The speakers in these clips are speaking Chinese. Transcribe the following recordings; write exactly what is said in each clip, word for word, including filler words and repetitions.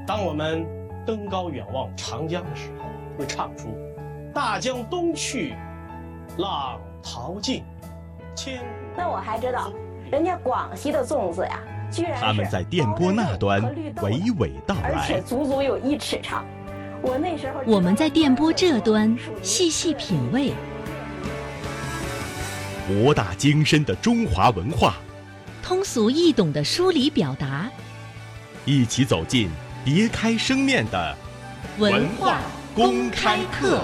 当我们登高远望长江的时候，会唱出“大江东去，浪淘尽，千古”。 那我还知道，人家广西的粽子呀，居然是他们在电波那端娓娓道来， 而且足足有一尺长。我那时候， 我们在电波这端细细品味。 博大精深的中华文化， 通俗易懂的梳理表达， 一起走进别开生面的文化公开课。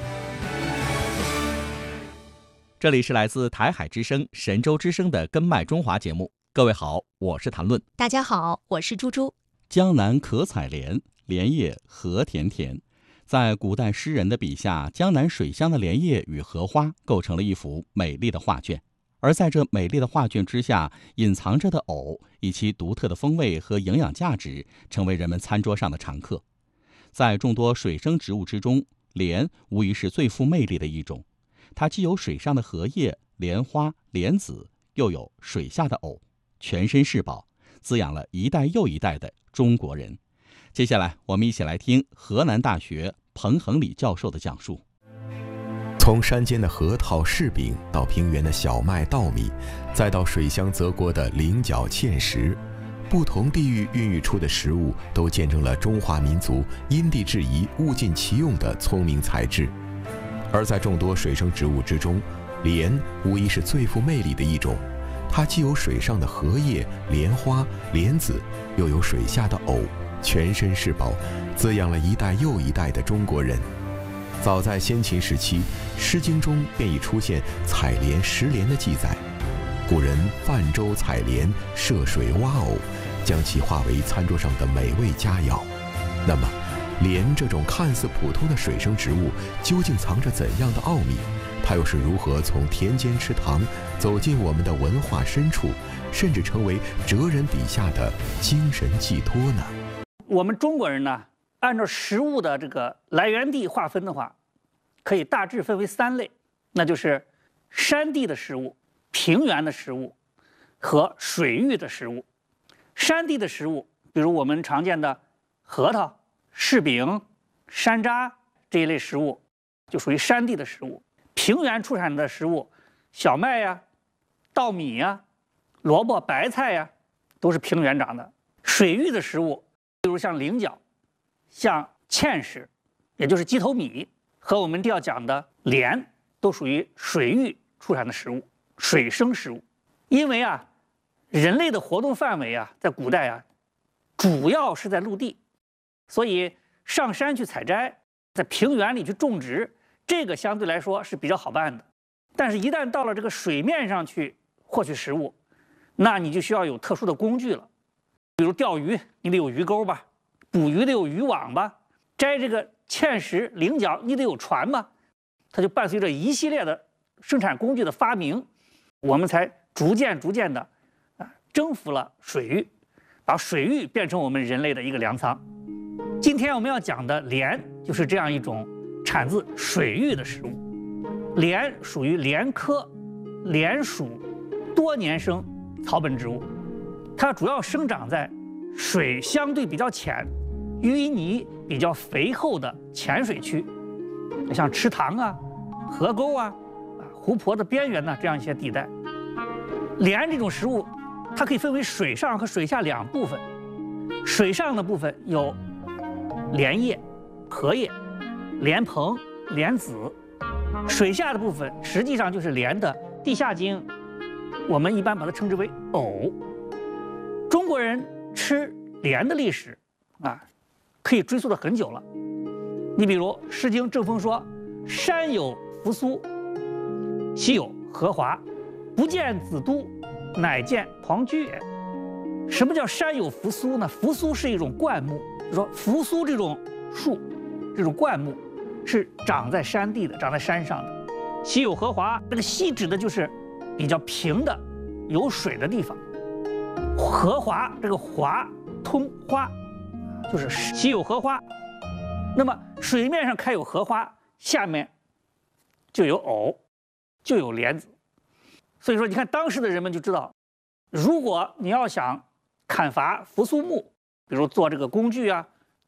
这里是来自台海之声、神州之声的根脉中华节目。各位好，我是谭论。 大家好，我是猪猪。 江南可采莲，莲叶何田田。在古代诗人的笔下，江南水乡的莲叶与荷花构成了一幅美丽的画卷，而在这美丽的画卷之下，隐藏着的藕以其独特的风味和营养价值，成为人们餐桌上的常客。在众多水生植物之中，莲无疑是最富魅力的一种。它既有水上的荷叶、莲花、莲子，又有水下的藕，全身是宝，滋养了一代又一代的中国人。接下来，我们一起来听河南大学彭恒礼教授的讲述。 从山间的核桃、柿饼，到平原的小麦、稻米，再到水乡泽国的菱角、芡实，不同地域孕育出的食物，都见证了中华民族因地制宜、物尽其用的聪明才智。而在众多水生植物之中，莲无疑是最富魅力的一种。它既有水上的荷叶、莲花、莲子，又有水下的藕，全身是宝，滋养了一代又一代的中国人。早在先秦时期，《诗经》中便已出现采莲、食莲的记载。古人泛舟采莲，涉水挖藕，将其化为餐桌上的美味佳肴。那么，莲这种看似普通的水生植物，究竟藏着怎样的奥秘？它又是如何从田间池塘走进我们的文化深处，甚至成为哲人笔下的精神寄托呢？ 我们中国人呢，按照食物的这个来源地划分的话，可以大致分为三类，那就是山地的食物、平原的食物和水域的食物。山地的食物，比如我们常见的核桃、柿饼、山楂这一类食物，就属于山地的食物。平原出产的食物，小麦呀、稻米呀、萝卜、白菜呀，都是平原长的。水域的食物，比如像菱角、像芡实，也就是鸡头米，和我们要讲的莲，都属于水域出产的食物，水生食物。因为啊，人类的活动范围啊，在古代啊，主要是在陆地，所以上山去采摘，在平原里去种植，这个相对来说是比较好办的。但是，一旦到了这个水面上去获取食物，那你就需要有特殊的工具了。比如钓鱼，你得有鱼钩吧；捕鱼得有渔网吧；摘这个芡实、菱角，你得有船吧。它就伴随着一系列的生产工具的发明，我们才逐渐逐渐的啊征服了水域，把水域变成我们人类的一个粮仓。今天我们要讲的莲，就是这样一种产自水域的食物。莲属于莲科莲属多年生草本植物，它主要生长在水相对比较浅、淤泥比较肥厚的浅水区，像池塘啊、河沟啊、湖泊的边缘呢这样一些地带。莲这种食物，它可以分为水上和水下两部分。水上的部分有莲叶、荷叶、莲蓬、莲子；水下的部分实际上就是莲的地下茎，我们一般把它称之为藕。中国人吃莲的历史啊，可以追溯得很久了。你比如《诗经·正风》说：“山有扶苏，溪有荷华，不见子都，乃见黄居也。”什么叫山有扶苏呢？扶苏是一种灌木，就说扶苏这种树，这种灌木是长在山地的，长在山上的。溪有荷华，这个溪指的就是比较平的、有水的地方。荷华，这个华通花，就是溪有荷花。那么水面上开有荷花，下面就有藕，就有莲子。所以说，你看当时的人们就知道，如果你要想砍伐扶苏木，比如做这个工具啊，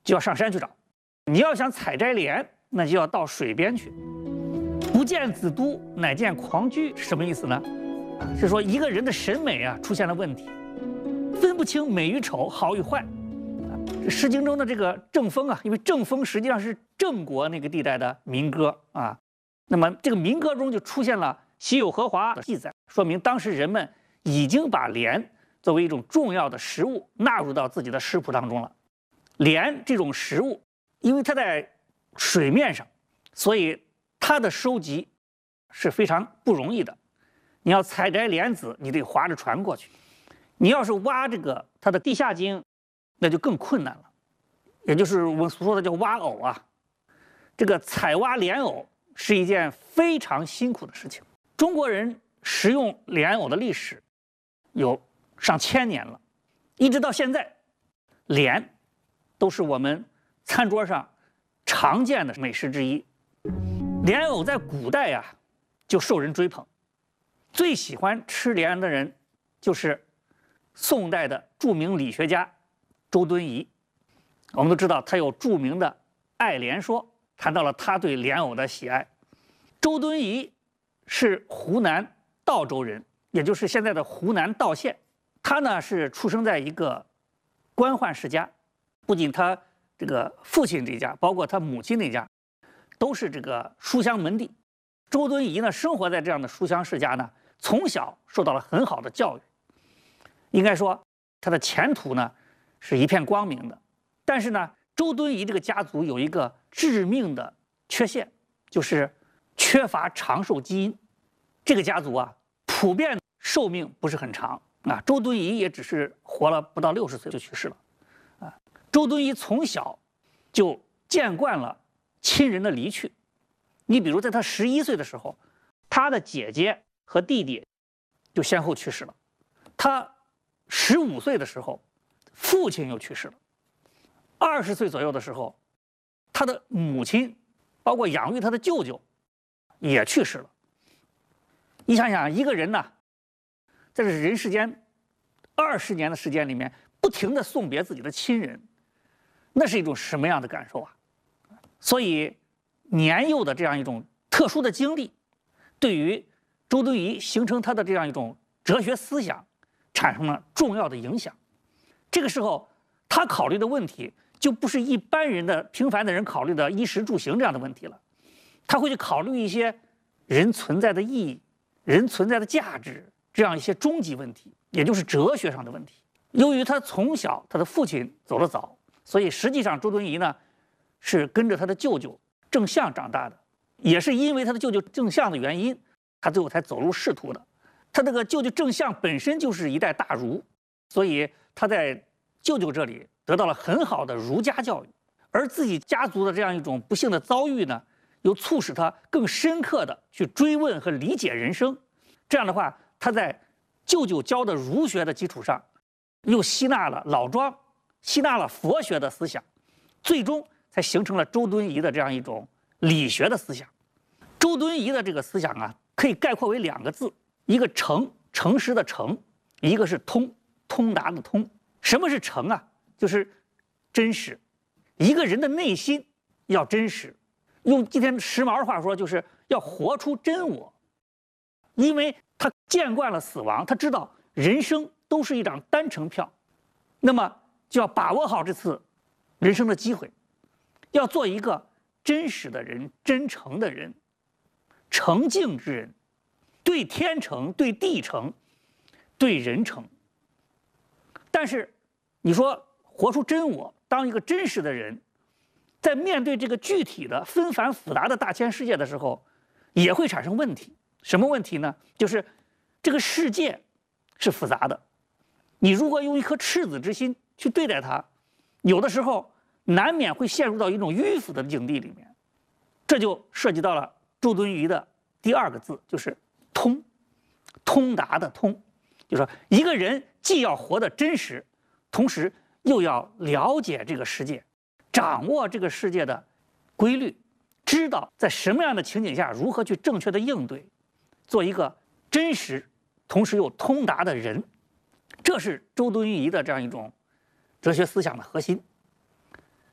就要上山去找。你要想采摘莲，那就要到水边去。不见子都，乃见狂居，什么意思呢？是说一个人的审美啊出现了问题，分不清美与丑、好与坏。《诗经》中的这个郑风啊，因为郑风实际上是郑国那个地带的民歌啊，那么这个民歌中就出现了喜有荷华的记载，说明当时人们已经把莲作为一种重要的食物纳入到自己的食谱当中了。莲这种食物，因为它在水面上，所以它的收集是非常不容易的。你要采摘莲子，你得划着船过去；你要是挖这个它的地下茎，那就更困难了，也就是我们所说的叫挖藕啊。这个采挖莲藕是一件非常辛苦的事情。中国人食用莲藕的历史有上千年了，一直到现在，莲都是我们餐桌上常见的美食之一。莲藕在古代呀、啊、就受人追捧，最喜欢吃莲的人就是宋代的著名理学家周敦颐。我们都知道他有著名的《爱莲说》，谈到了他对莲藕的喜爱。周敦颐是湖南道州人，也就是现在的湖南道县。他呢是出生在一个官宦世家，不仅他这个父亲这家，包括他母亲那家，都是这个书香门第。周敦颐呢生活在这样的书香世家呢，从小受到了很好的教育，应该说他的前途呢是一片光明的。但是呢，周敦颐这个家族有一个致命的缺陷，就是缺乏长寿基因。这个家族啊，普遍寿命不是很长啊。周敦颐也只是活了不到六十岁就去世了啊。周敦颐从小就见惯了亲人的离去。你比如在他十一岁的时候，他的姐姐和弟弟就先后去世了。他十五岁的时候，父亲又去世了。二十岁左右的时候，他的母亲，包括养育他的舅舅，也去世了。你想想，一个人呢，在这人世间二十年的时间里面，不停地送别自己的亲人，那是一种什么样的感受啊？所以，年幼的这样一种特殊的经历，对于周敦颐形成他的这样一种哲学思想，产生了重要的影响。这个时候，他考虑的问题就不是一般人的平凡的人考虑的衣食住行这样的问题了，他会去考虑一些人存在的意义、人存在的价值这样一些终极问题，也就是哲学上的问题。由于他从小他的父亲走得早，所以实际上周敦颐呢是跟着他的舅舅郑相长大的，也是因为他的舅舅郑相的原因，他最后才走入仕途的。他这个舅舅郑相本身就是一代大儒，所以他在舅舅这里得到了很好的儒家教育，而自己家族的这样一种不幸的遭遇呢，又促使他更深刻的去追问和理解人生。这样的话，他在舅舅教的儒学的基础上，又吸纳了老庄，吸纳了佛学的思想，最终才形成了周敦颐的这样一种理学的思想。周敦颐的这个思想啊，可以概括为两个字，一个诚，诚实的诚，一个是通，通达的通。什么是诚啊？就是真实。一个人的内心要真实，用今天时髦的话说，就是要活出真我。因为他见惯了死亡，他知道人生都是一张单程票，那么就要把握好这次人生的机会，要做一个真实的人、真诚的人、诚敬之人，对天诚、对地诚、对人诚。但是你说活出真我，当一个真实的人，在面对这个具体的纷繁复杂的大千世界的时候，也会产生问题。什么问题呢？就是这个世界是复杂的，你如果用一颗赤子之心去对待它，有的时候难免会陷入到一种迂腐的境地里面。这就涉及到了周敦颐的第二个字，就是通，通达的通。就是说一个人既要活得真实，同时又要了解这个世界，掌握这个世界的规律，知道在什么样的情景下如何去正确的应对，做一个真实同时又通达的人。这是周敦颐的这样一种哲学思想的核心。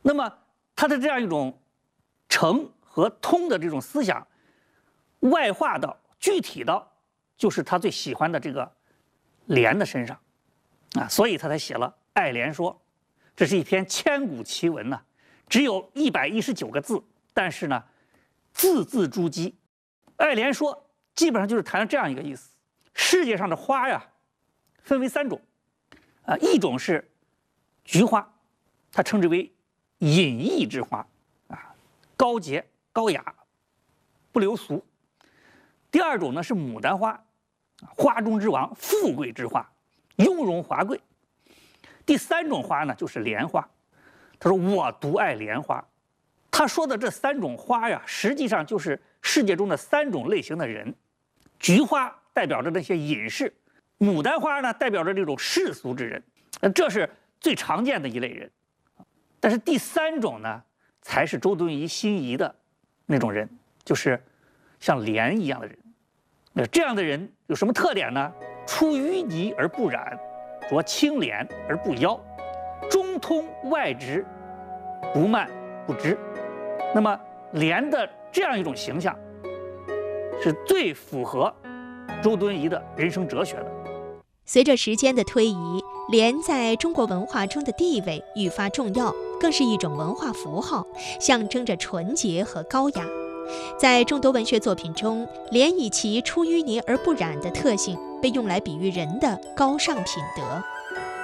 那么他的这样一种诚和通的这种思想，外化到具体到就是他最喜欢的这个莲的身上啊，所以他才写了《爱莲说》。这是一篇千古奇文呐、啊，只有一百一十九个字，但是呢，字字珠玑。《爱莲说》基本上就是谈了这样一个意思：世界上的花呀，分为三种，啊，一种是菊花，它称之为隐逸之花，啊，高洁高雅，不流俗。第二种呢是牡丹花，花中之王，富贵之花，雍容华贵。第三种花呢就是莲花。他说我独爱莲花。他说的这三种花呀，实际上就是世界中的三种类型的人。菊花代表着那些隐士，牡丹花呢代表着这种世俗之人，这是最常见的一类人。但是第三种呢，才是周敦颐心仪的那种人，就是像莲一样的人。那这样的人有什么特点呢？出淤泥而不染，着清廉而不妖，中通外直，不慢不支。那么莲的这样一种形象，是最符合周敦颐的人生哲学的。 随着时间的推移，莲在中国文化中的地位愈发重要，更是一种文化符号，象征着纯洁和高雅。在众多文学作品中，莲以其出淤泥而不染的特性，被用来比喻人的高尚品德。